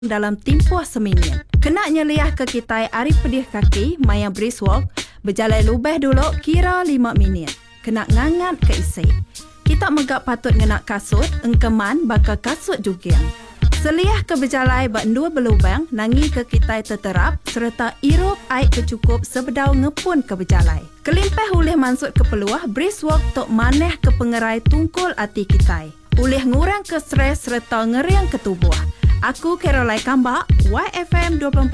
dalam tempoh seminggu. Kena nyeliah ke kitai ari pedih kaki maya brisk walk, berjalan lubeh dulu kira 5 minit. Kena ngangat ke isi. Kita megak patut ngenak kasut, engkeman bakal kasut juga. Seliah ke berjalai bak dua belubang, nangi ke kitai terterap, serta irup air kecukup sebedau ngepun ke berjalai. Kelimpah ulih mansut ke peluah, brisk walk tok maneh ke pengerai tungkul hati kitai. Ulih ngurang ke stres serta ngeriang ke tubuh. Aku Caroline Kambak, YFM 24